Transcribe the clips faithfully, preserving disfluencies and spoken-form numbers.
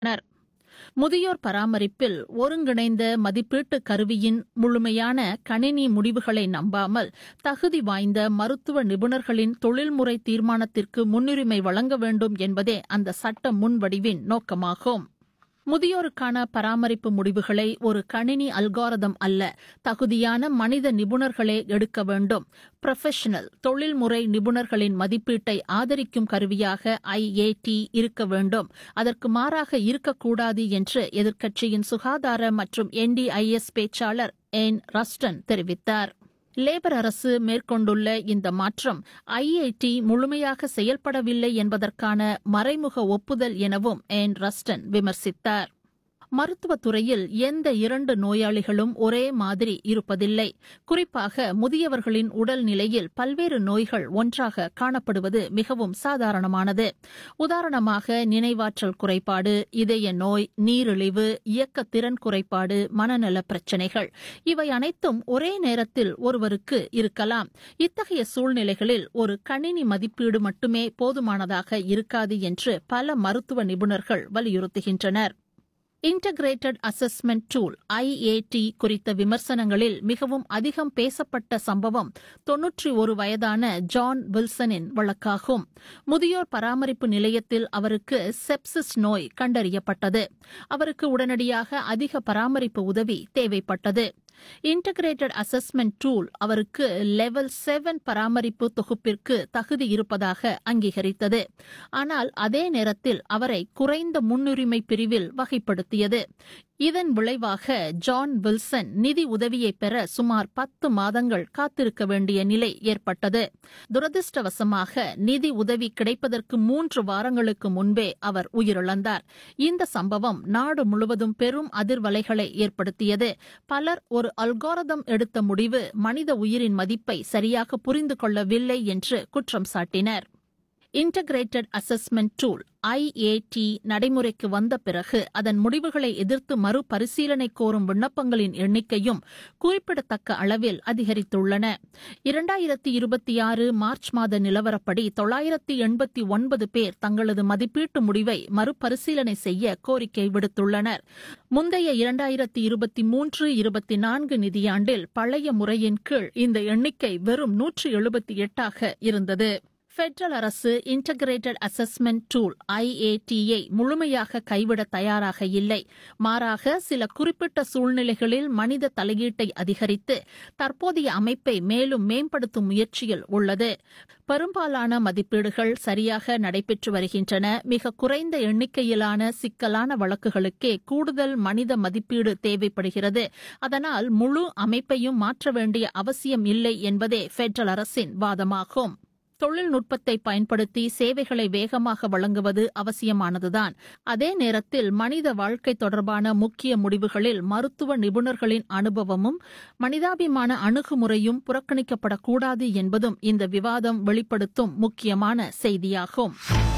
முதியோர் பராமரிப்பில் ஒருங்கிணைந்த மதிப்பீட்டு கருவியின் முழுமையான கணினி முடிவுகளை நம்பாமல் தகுதி வாய்ந்த மருத்துவ நிபுணர்களின் தொழில்முறை தீர்மானத்திற்கு முன்னுரிமை வழங்க வேண்டும் என்பதே அந்த சட்ட முன்வடிவின் நோக்கமாகும். முதியோருக்கான பராமரிப்பு முடிவுகளை ஒரு கணினி அல்காரதம் அல்ல, தகுதியான மனித நிபுணர்களே எடுக்க வேண்டும். புரொஃபஷனல் தொழில்முறை நிபுணர்களின் மதிப்பீட்டை ஆதரிக்கும் கருவியாக ஐ ஏ டி இருக்க வேண்டும். அதற்கு மாறாக இருக்கக்கூடாது என்று எதிர்க்கட்சியின் சுகாதார மற்றும் என் டி ஐ எஸ் பேச்சாளர் ஏன் ரஸ்டன் தெரிவித்தார். லேபர் அரசு மேற்கொண்டுள்ள இந்த மாற்றம் ஐ ஏ டி முழுமையாக செயல்படவில்லை என்பதற்கான மறைமுக ஒப்புதல் எனவும் ஏன் ரஸ்டன் விமர்சித்தார். மருத்துவத்துறையில் எந்த இரண்டு நோயாளிகளும் ஒரே மாதிரி இருப்பதில்லை. குறிப்பாக முதியவர்களின் உடல் நிலையில் பல்வேறு நோய்கள் ஒன்றாக காணப்படுவது மிகவும் சாதாரணமானது. உதாரணமாக நினைவாற்றல் குறைபாடு, இதய நோய், நீரிழிவு, இயக்கத்திறன் குறைபாடு, மனநல பிரச்சினைகள் இவை அனைத்தும் ஒரே நேரத்தில் ஒருவருக்கு இருக்கலாம். இத்தகைய சூழ்நிலைகளில் ஒரு கணினி மதிப்பீடு மட்டுமே போதுமானதாக இருக்காது என்று பல மருத்துவ நிபுணர்கள் வலியுறுத்துகின்றனர். இன்டகிரேட்டட் அசஸ்மெண்ட் டூல் ஐ ஏ டி குறித்த விமர்சனங்களில் மிகவும் அதிகம் பேசப்பட்ட சம்பவம் தொன்னூற்றி ஒரு வயதான ஜான் வில்சனின் வழக்காகும். முதியோர் பராமரிப்பு நிலையத்தில் அவருக்கு செப்சிஸ் நோய் கண்டறியப்பட்டது. அவருக்கு உடனடியாக அதிக பராமரிப்பு உதவி தேவைப்பட்டது. இன்டகிரேட்டட் அசஸ்மெண்ட் டூல் அவருக்கு லெவல் செவன் பராமரிப்பு தொகுப்பிற்கு தகுதி இருப்பதாக அங்கீகரித்தது. ஆனால் அதே நேரத்தில் அவரை குறைந்த முன்னுரிமை பிரிவில் வகைப்படுத்தியது. இதன் விளைவாக ஜான் வில்சன் நிதி உதவியை பெற சுமார் பத்து மாதங்கள் காத்திருக்க வேண்டிய நிலை ஏற்பட்டது. துரதிருஷ்டவசமாக நிதி உதவி கிடைப்பதற்கு மூன்று வாரங்களுக்கு முன்பே அவர் உயிரிழந்தார். இந்த சம்பவம் நாடு முழுவதும் பெரும் அதிர்வலைகளை ஏற்படுத்தியது. பலர் ஒரு அல்காரதம் எடுத்த முடிவு மனித உயிரின் மதிப்பை சரியாக புரிந்து கொள்ளவில்லை என்று குற்றம் சாட்டினர். இன்டகிரேட்டட் அசஸ்மெண்ட் டூல் ஐ ஏ டி நடைமுறைக்கு வந்த பிறகு அதன் முடிவுகளை எதிர்த்து மறுபரிசீலனை கோரும் விண்ணப்பங்களின் எண்ணிக்கையும் குறிப்பிடத்தக்க அளவில் அதிகரித்துள்ளன. இரண்டாயிரத்தி இருபத்தி ஆறு மார்ச் மாத நிலவரப்படி தொள்ளாயிரத்தி எண்பத்தி ஒன்பது பேர் தங்களது மதிப்பீட்டு முடிவை மறுபரிசீலனை செய்ய கோரிக்கை விடுத்துள்ளனர். முந்தைய இரண்டாயிரத்தி இருபத்தி மூன்று இருபத்தி நான்கு நிதியாண்டில் பழைய முறையின் கீழ் இந்த எண்ணிக்கை வெறும் நூற்றி எழுபத்தி எட்டாக இருந்தது. பெடரல் அரசு இன்டகிரேட்டட் அசஸ்மெண்ட் டூல் ஐ ஏ டி-யை முழுமையாக கைவிட தயாராக இல்லை. மாறாக சில குறிப்பிட்ட சூழ்நிலைகளில் மனித தலையீட்டை அதிகரித்து தற்போதைய அமைப்பை மேலும் மேம்படுத்தும் முயற்சியில் உள்ளது. பெரும்பாலான மதிப்பீடுகள் சரியாக நடைபெற்று வருகின்றன. மிக குறைந்த எண்ணிக்கையிலான சிக்கலான வழக்குகளுக்கே கூடுதல் மனித மதிப்பீடு தேவைப்படுகிறது. அதனால் முழு அமைப்பையும் மாற்ற வேண்டிய அவசியம் இல்லை என்பதே பெடரல் அரசின் வாதமாகும். தொழில்நுட்பத்தை பயன்படுத்தி சேவைகளை வேகமாக வழங்குவது அவசியமானதுதான். அதே நேரத்தில் மனித வாழ்க்கை தொடர்பான முக்கிய முடிவுகளில் மருத்துவ நிபுணர்களின் அனுபவமும் மனிதாபிமான அணுகுமுறையும் புறக்கணிக்கப்படக்கூடாது என்பதும் இந்த விவாதம் வெளிப்படுத்தும் முக்கியமான செய்தியாகும்.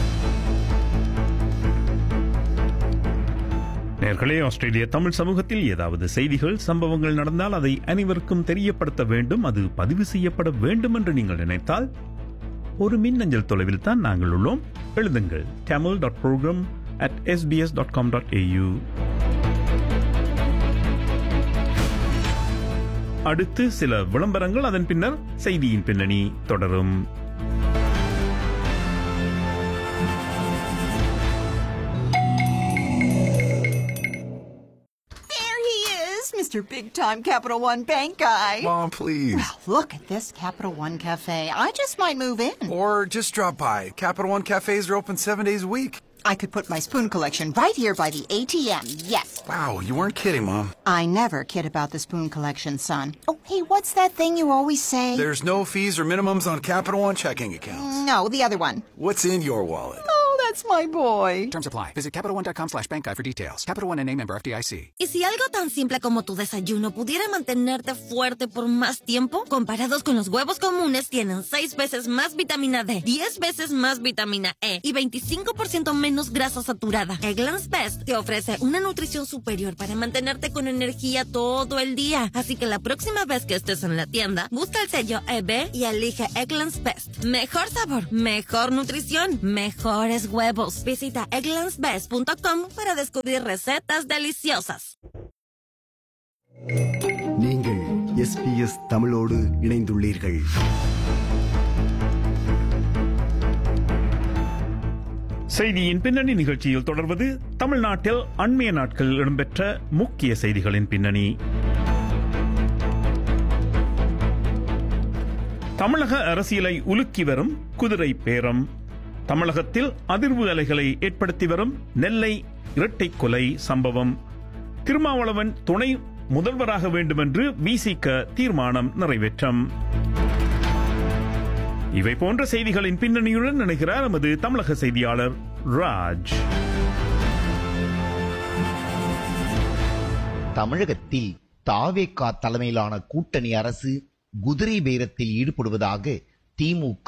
நேயர்களே, ஆஸ்திரேலிய தமிழ் சமூகத்தில் ஏதாவது செய்திகள், சம்பவங்கள் நடந்தால் அதை அனைவருக்கும் தெரியப்படுத்த வேண்டும், அது பதிவு செய்யப்பட வேண்டும் என்று நீங்கள் நினைத்தால் ஒரு மின்னஞ்சல் தொலைவில் தான் நாங்கள் உள்ளோம். எழுதுங்கள் tamil dot program at s b s dot com dot a u. அடுத்து சில விளம்பரங்கள், அதன் பின்னர் செய்தியின் பின்னணி தொடரும். Mister Big-Time Capital One Bank guy. Mom, please. Well, look at this Capital One Cafe. I just might move in. Or just drop by. Capital One cafes are open seven days a week. I could put my spoon collection right here by the A T M, yes. Wow, you weren't kidding, Mom. I never kid about the spoon collection, son. Oh, hey, what's that thing you always say? There's no fees or minimums on Capital One checking accounts. No, the other one. What's in your wallet? That's my boy. Terms apply. Visit Capital One dot com slash bank guide for details. Capital One and a member F D I C. ¿Y si algo tan simple como tu desayuno pudiera mantenerte fuerte por más tiempo? Comparados con los huevos comunes, tienen seis veces más vitamina D, diez veces más vitamina E y veinticinco por ciento menos grasa saturada. Eggland's Best te ofrece una nutrición superior para mantenerte con energía todo el día. Así que la próxima vez que estés en la tienda, busca el sello E B y elige Eggland's Best. Mejor sabor, mejor nutrición, mejores huevos. huevos. Visita egglands best punto com para descubrir recetas deliciosas. நீங்கள் SBS தமிழோடு இணைந்துள்ளீர்கள். செய்தியின் பின்னணி நிகழ்ச்சியில் தொடர்வது தமிழ்நாட்டில் அண்மைய நாட்களில் இடம்பெற்ற முக்கிய செய்திகளின் பின்னணி. தமிழக அரசியலை உலுக்கி வரும் குதிரை பேரம். தமிழகத்தில் அதிர்வு அலைகளை ஏற்படுத்தி வரும் நெல்லை இரட்டை கொலை சம்பவம். திருமாவளவன் துணை முதல்வராக வேண்டும் என்று விசிக தீர்மானம் நிறைவேற்றம். இவை போன்ற செய்திகளின் பின்னணியுடன் நினைக்கிறார் நமது தமிழக செய்தியாளர் ராஜ். தமிழகத்தில் தாவேகா தலைமையிலான கூட்டணி அரசு குதிரை பேரத்தில் ஈடுபடுவதாக திமுக,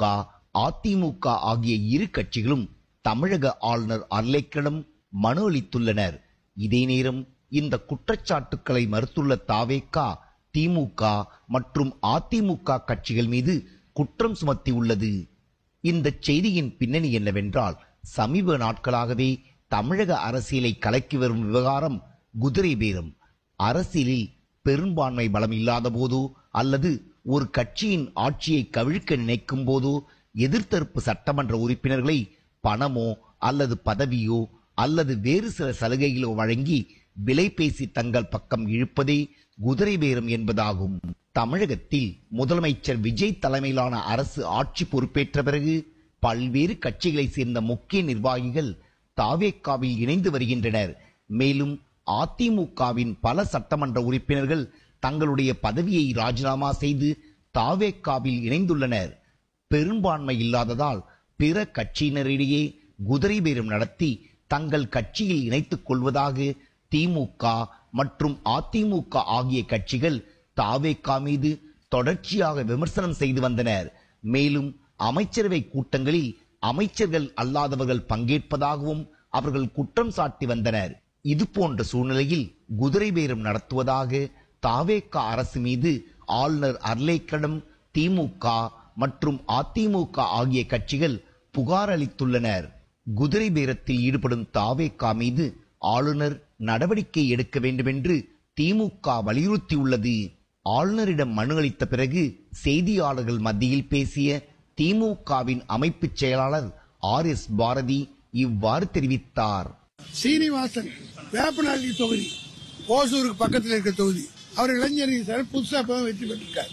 அதிமுக ஆகிய இரு கட்சிகளும் தமிழக ஆளுநர் அர்லேக்கரிடம் மனு அளித்துள்ளனர். இதே நேரம் இந்த குற்றச்சாட்டுக்களை மறுத்துள்ள தாவேகா திமுக மற்றும் அதிமுக கட்சிகள் மீது குற்றம் சுமத்தியுள்ளது. இந்த செய்தியின் பின்னணி என்னவென்றால், சமீப நாட்களாகவே தமிழக அரசியலை கலக்கி வரும் விவகாரம் குதிரை பேரம். அரசியலில் பெரும்பான்மை பலம் இல்லாத போதோ அல்லது ஒரு கட்சியின் ஆட்சியை கவிழ்க்க நினைக்கும் போதோ எதிர்த்தரப்பு சட்டமன்ற உறுப்பினர்களை பணமோ அல்லது பதவியோ அல்லது வேறு சில சலுகைகளோ வழங்கி விலை பேசி தங்கள் பக்கம் இழுப்பதே குதிரை பேரம் என்பதாகும். தமிழகத்தில் முதலமைச்சர் விஜய் தலைமையிலான அரசு ஆட்சி பொறுப்பேற்ற பிறகு பல்வேறு கட்சிகளை சேர்ந்த முக்கிய நிர்வாகிகள் தாவேகாவில் இணைந்து வருகின்றனர். மேலும் அதிமுகவின் பல சட்டமன்ற உறுப்பினர்கள் தங்களுடைய பதவியை ராஜினாமா செய்து தாவேகாவில் இணைந்துள்ளனர். பெரும்பான்மை இல்லாததால் பிற கட்சியினரிடையே குதிரை பேரம் நடத்தி தங்கள் கட்சியில் இணைத்துக் கொள்வதாக திமுக மற்றும் அதிமுக ஆகிய கட்சிகள் தாவேகா மீது தொடர்ச்சியாக விமர்சனம் செய்து வந்தனர். மேலும் அமைச்சரவை கூட்டங்களில் அமைச்சர்கள் அல்லாதவர்கள் பங்கேற்பதாகவும் அவர்கள் குற்றம் சாட்டி வந்தனர். இது போன்ற சூழ்நிலையில் குதிரை பேரம் நடத்துவதாக தாவேகா அரசு மீது ஆளுநர் அர்லேக்கரிடம் திமுக மற்றும் அதிமுக ஆகிய கட்சிகள் புகார் அளித்துள்ளனர். குதிரை பேரத்தில் ஈடுபடும் தாவேகா மீது ஆளுநர் நடவடிக்கை எடுக்க வேண்டும் என்று திமுக வலியுறுத்தியுள்ளது. ஆளுநரிடம் மனு அளித்த பிறகு செய்தியாளர்கள் மத்தியில் பேசிய திமுகவின் அமைப்பு செயலாளர் ஆர் எஸ் பாரதி இவ்வாறு தெரிவித்தார். சீனிவாசன் வேப்பநாளி தொகுதி, ஓசூருக்கு பக்கத்தில் இருக்கிற தொகுதி, அவர் இளைஞர் சார், புதுசா வெற்றி பெற்றிருக்கார்.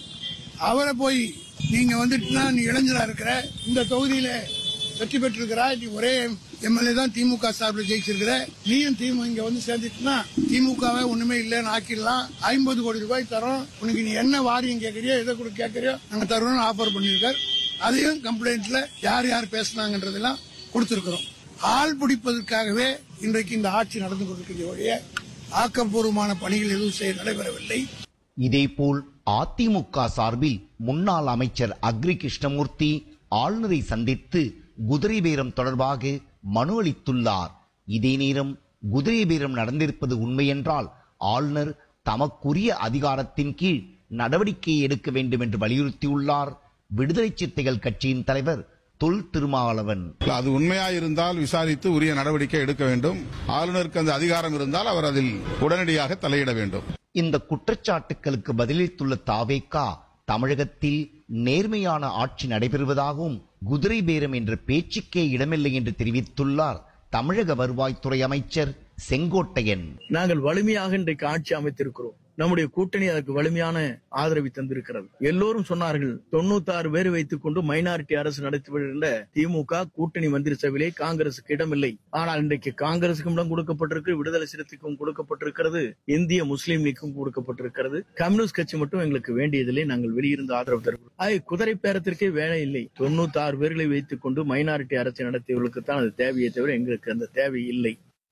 அவரை போய் நீங்க வந்துட்டுனா நீ இளைஞரா இருக்கிற, இந்த தொகுதியில வெற்றி பெற்றிருக்கிறா, நீ ஒரே எம்எல்ஏ தான் திமுக சார்பில் ஜெயிச்சிருக்கிற, நீயும் திமுக இங்க வந்து சேர்ந்துட்டுனா திமுகவே ஒண்ணுமே இல்லைன்னு ஆக்கிடலாம், ஐம்பது கோடி ரூபாய் தரோம், உனக்கு நீ என்ன வாரியம் கேட்கறியோ எதை கூட கேட்கறியோ நாங்க தரோம்னு ஆஃபர் பண்ணிருக்காரு. அதையும் கம்ப்ளைண்ட்ல யார் யார் பேசினாங்கன்றதெல்லாம் கொடுத்திருக்கிறோம். ஆள் பிடிப்பதற்காகவே இன்றைக்கு இந்த ஆட்சி நடந்து கொண்டிருக்கிற ஆக்கப்பூர்வமான பணிகள் எதுவும் செய்ய நடைபெறவில்லை. இதேபோல் அதிமுக சார்பில் முன்னாள் அமைச்சர் அக்ரி கிருஷ்ணமூர்த்தி ஆளுநரை சந்தித்து குதிரை பேரம் தொடர்பாக மனு அளித்துள்ளார். இதே நேரம் குதிரை பேரம் நடந்திருப்பது உண்மையென்றால் ஆளுநர் தமக்குரிய அதிகாரத்தின் கீழ் நடவடிக்கை எடுக்க வேண்டும் என்று வலியுறுத்தியுள்ளார் விடுதலை சிறுத்தைகள் கட்சியின் தலைவர் தொல் திருமாவளவன். அது உண்மையாயிருந்தால் விசாரித்து உரிய நடவடிக்கை எடுக்க வேண்டும். ஆளுநருக்கு அந்த அதிகாரம் இருந்தால் அவர் அதில் உடனடியாக தலையிட வேண்டும். இந்த குற்றச்சாட்டுகளுக்கு பதிலளித்துள்ள தாவேகா தமிழகத்தில் நேர்மையான ஆட்சி நடைபெறுவதாகவும் குதிரை பேரம் என்ற பேச்சுக்கே இடமில்லை என்று தெரிவித்துள்ளார் தமிழக வருவாய்த்துறை அமைச்சர் செங்கோட்டையன். நாங்கள் வலிமையாக இன்றைக்கு ஆட்சி அமைத்திருக்கிறோம். நம்முடைய கூட்டணி அதற்கு வலிமையான ஆதரவை தந்திருக்கிறது. எல்லோரும் சொன்னார்கள், தொண்ணூத்தி ஆறு பேரை வைத்துக் கொண்டு மைனாரிட்டி அரசு நடத்தி வருகின்ற திமுக கூட்டணி மந்திரி சபையிலே காங்கிரசுக்கு இடமில்லை. ஆனால் இன்றைக்கு காங்கிரசுக்கும் இடம் கொடுக்கப்பட்டிருக்கு, விடுதலை சிறுத்தைக்கும் கொடுக்கப்பட்டிருக்கிறது, இந்திய முஸ்லீம் லீக்கும் கொடுக்கப்பட்டிருக்கிறது. கம்யூனிஸ்ட் கட்சி மட்டும் எங்களுக்கு வேண்டியதில்லை, நாங்கள் வெளியிருந்து ஆதரவு தருகிறோம். அது குதிரை பேரத்திற்கே வேலை இல்லை. தொண்ணூத்தி ஆறு பேர்களை வைத்துக் கொண்டு மைனாரிட்டி அரசு நடத்தியவர்களுக்கு தான் அது தேவையை தவிர எங்களுக்கு அந்த தேவை இல்லை.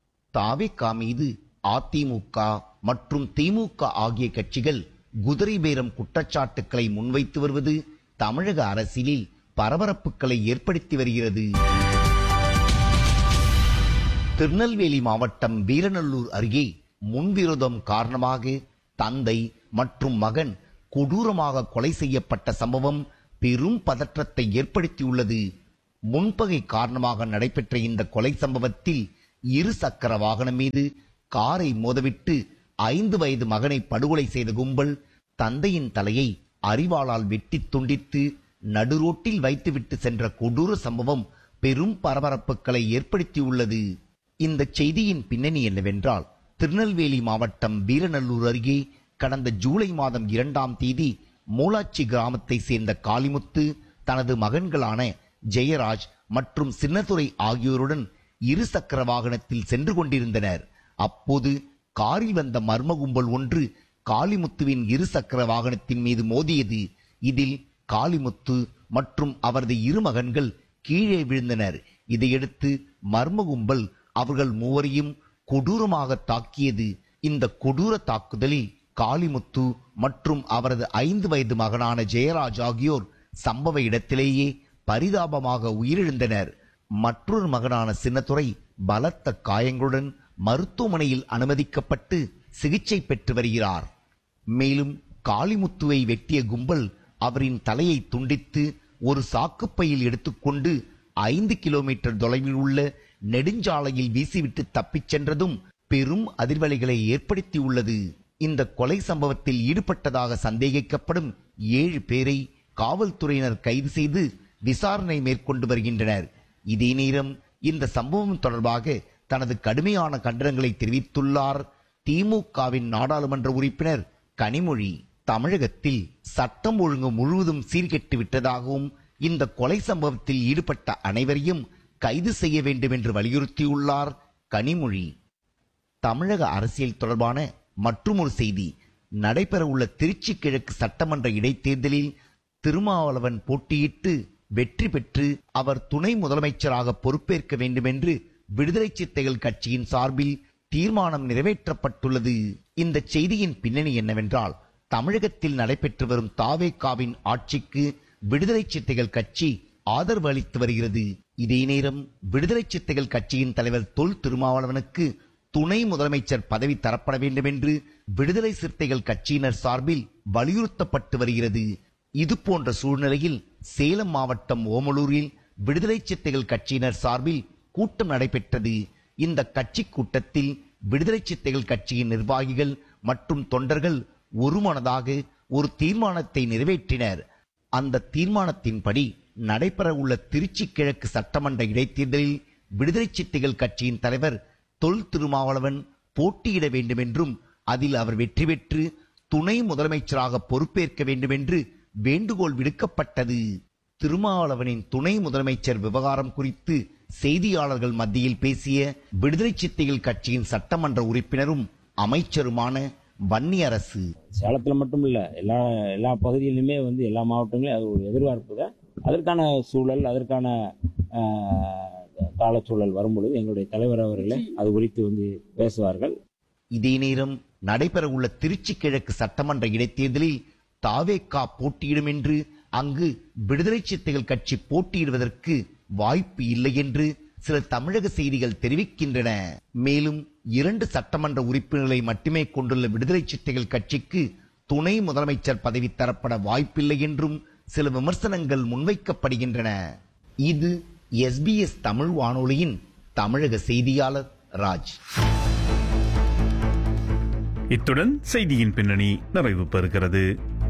தாவேகா மீது அதிமுக மற்றும் திமுக ஆகிய கட்சிகள் குதிரை பேரம் குற்றச்சாட்டுக்களை முன்வைத்து வருவது தமிழக அரசியலில் பரபரப்புகளை ஏற்படுத்தி வருகிறது. திருநெல்வேலி மாவட்டம் வீரநல்லூர் அருகே முன்விரோதம் காரணமாக தந்தை மற்றும் மகன் கொடூரமாக கொலை செய்யப்பட்ட சம்பவம் பெரும் பதற்றத்தை ஏற்படுத்தியுள்ளது. முன்பகை காரணமாக நடைபெற்ற இந்த கொலை சம்பவத்தில் இரு சக்கர வாகனம் மீது காரை மோதவிட்டு ஐந்து வயது மகனை படுகொலை செய்த கும்பல் தந்தையின் தலையை அரிவாளால் வெட்டி துண்டித்து நடுரோட்டில் வைத்துவிட்டு சென்ற கொடூர சம்பவம் பெரும் பரபரப்புகளை ஏற்படுத்தியுள்ளது. இந்த செய்தியின் பின்னணி என்னவென்றால், திருநெல்வேலி மாவட்டம் வீரநல்லூர் அருகே கடந்த ஜூலை மாதம் இரண்டாம் தேதி மூலாச்சி கிராமத்தை சேர்ந்த காளிமுத்து தனது மகன்களான ஜெயராஜ் மற்றும் சின்னதுரை ஆகியோருடன் இரு சக்கர வாகனத்தில் சென்று கொண்டிருந்தனர். அப்போது காரில் வந்த மர்ம கும்பல் ஒன்று காளிமுத்துவின் இரு சக்கர வாகனத்தின் மீது மோதியது. இதில் காளிமுத்து மற்றும் அவரது இரு மகன்கள் கீழே விழுந்தனர். இதையடுத்து மர்ம கும்பல் அவர்கள் மூவரையும் கொடூரமாக தாக்கியது. இந்த கொடூர தாக்குதலில் காளிமுத்து மற்றும் அவரது ஐந்து வயது மகனான ஜெயராஜ் ஆகியோர் சம்பவ இடத்திலேயே பரிதாபமாக உயிரிழந்தனர். மற்றொரு மகனான சின்னதுரை பலத்த காயங்களுடன் மருத்துவமனையில் அனுமதிக்கப்பட்டு சிகிச்சை பெற்று வருகிறார். மேலும் காளிமுத்துவை வெட்டிய கும்பல் அவரின் தலையை துண்டித்து ஒரு சாக்குப்பையில் எடுத்துக்கொண்டு ஐந்து கிலோமீட்டர் தொலைவில் உள்ள நெடுஞ்சாலையில் வீசிவிட்டு தப்பிச் சென்றதும் பெரும் அதிர்வலைகளை ஏற்படுத்தியுள்ளது. இந்த கொலை சம்பவத்தில் ஈடுபட்டதாக சந்தேகிக்கப்படும் ஏழு பேரை காவல்துறையினர் கைது செய்து விசாரணை மேற்கொண்டு வருகின்றனர். இதே நேரம் இந்த சம்பவம் தொடர்பாக தனது கடுமையான கண்டனங்களை தெரிவித்துள்ளார் திமுகவின் நாடாளுமன்ற உறுப்பினர் கனிமொழி. தமிழகத்தில் சட்டம் ஒழுங்கு முழுவதும் சீர்கெட்டு விட்டதாகவும் இந்த கொலை சம்பவத்தில் ஈடுபட்ட அனைவரையும் கைது செய்ய வேண்டும் என்று வலியுறுத்தியுள்ளார் கனிமொழி. தமிழக அரசியல் தொடர்பான மற்றொரு செய்தி. நடைபெறவுள்ள திருச்சி கிழக்கு சட்டமன்ற இடைத்தேர்தலில் திருமாவளவன் போட்டியிட்டு வெற்றி பெற்று அவர் துணை முதலமைச்சராக பொறுப்பேற்க வேண்டும் என்று விடுதலை சிறுத்தைகள் கட்சியின் சார்பில் தீர்மானம் நிறைவேற்றப்பட்டுள்ளது. இந்த செய்தியின் பின்னணி என்னவென்றால், தமிழகத்தில் நடைபெற்று வரும் தாவேகாவின் ஆட்சிக்கு விடுதலை சிறுத்தைகள் கட்சி ஆதரவு அளித்து வருகிறது. இதே நேரம் விடுதலை சிறுத்தைகள் கட்சியின் தலைவர் தொல் திருமாவளவனுக்கு துணை முதலமைச்சர் பதவி தரப்பட வேண்டும் என்று விடுதலை சிறுத்தைகள் கட்சியினர் சார்பில் வலியுறுத்தப்பட்டு வருகிறது. இது போன்ற சூழ்நிலையில் சேலம் மாவட்டம் ஓமலூரில் விடுதலை சிறுத்தைகள் கட்சியினர் சார்பில் கூட்டம் நடைபெற்றது. இந்த கட்சி கூட்டத்தில் விடுதலை சிறுத்தைகள் கட்சியின் நிர்வாகிகள் மற்றும் தொண்டர்கள் ஒருமனதாக ஒரு தீர்மானத்தை நிறைவேற்றினர். அந்த தீர்மானத்தின்படி நடைபெற உள்ள திருச்சி கிழக்கு சட்டமன்ற இடைத்தேர்தலில் விடுதலை சிறுத்தைகள் கட்சியின் தலைவர் தொல் திருமாவளவன் போட்டியிட வேண்டும் என்றும் அதில் அவர் வெற்றி பெற்று துணை முதலமைச்சராக பொறுப்பேற்க வேண்டும் என்று வேண்டுகோள் விடுக்கப்பட்டது. திருமாவளவனின் துணை முதலமைச்சர் விவகாரம் குறித்து செய்தியாளர்கள் மத்தியில் பேசிய விடுதலை சிறுத்தைகள் கட்சியின் சட்டமன்ற உறுப்பினரும் அமைச்சருமான வன்னியரசு, சேலத்தில் மட்டும் இல்ல, எல்லா எல்லா பகுதியிலுமே வந்து எல்லா மாவட்டங்களையும் அது ஒரு எதிர்பார்ப்பு தான். அதற்கான சூழல், அதற்கான காலச்சூழல் வரும்பொழுது எங்களுடைய தலைவர் அவர்களே அது குறித்து வந்து பேசுவார்கள். இதே நேரம் நடைபெற உள்ள திருச்சி கிழக்கு சட்டமன்ற இடைத்தேர்தலில் தாவேகா போட்டியிடும் என்று அங்கு விடுதலை சிறுத்தைகள் கட்சி போட்டியிடுவதற்கு வாய்ப்பு இல்லை என்று சில தமிழக செய்திகள் தெரிவிக்கின்றன. மேலும் இரண்டு சட்டமன்ற உறுப்பினர்களை மட்டுமே கொண்டுள்ள விடுதலை சிறுத்தைகள் கட்சிக்கு துணை முதலமைச்சர் பதவி தரப்பட வாய்ப்பில்லை என்றும் சில விமர்சனங்கள் முன்வைக்கப்படுகின்றன. இது எஸ்பிஎஸ் தமிழ் வானொலியின் தமிழக செய்தியாளர் ராஜ். இத்துடன் செய்தியின் பின்னணி நிறைவு பெறுகிறது.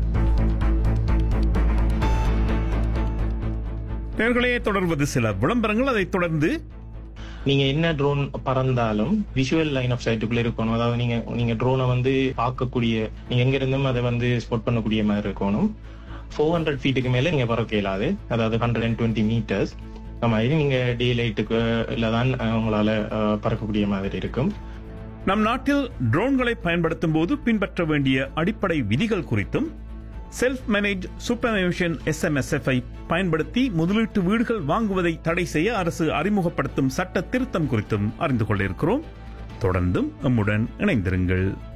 நேயர்களே, தொடர்வது சில விளம்பரங்கள். அதைத் தொடர்ந்து நீங்க என்ன ட்ரோன் பறந்தாலும் விஷுவல் லைன் ஆஃப் சைட்டுக்குள்ள இருக்கணும். அதாவது நீங்க நீங்க ட்ரோனை வந்து பார்க்கக்கூடிய, நீங்க எங்க இருந்தும் அதை வந்து ஸ்பாட் பண்ணக்கூடிய மாதிரி இருக்கணும். ஃபோர் ஹண்ட்ரட் ஃபீட்டுக்கு மேல நீங்க பறக்க இயலாது. அதாவது ஹண்ட்ரட் அண்ட் டுவெண்ட்டி மீட்டர்ஸ் மாதிரி நீங்க டே லைட்டுக்கு தான் உங்களால பறக்கக்கூடிய மாதிரி இருக்கும். நம் நாட்டில் ட்ரோன்களை பயன்படுத்தும் போது பின்பற்ற வேண்டிய அடிப்படை விதிகள் குறித்தும், செல்ஃப் மேனேஜ் சூப்பர்விஷன் எஸ்எம்எஸ்எஃப் ஐ பயன்படுத்தி முதலீட்டு வீடுகள் வாங்குவதை தடை செய்ய அரசு அறிமுகப்படுத்தும் சட்ட திருத்தம் குறித்தும் அறிந்து கொள்ள இருக்கிறோம். தொடர்ந்தும் நம்முடன் இணைந்திருங்கள்.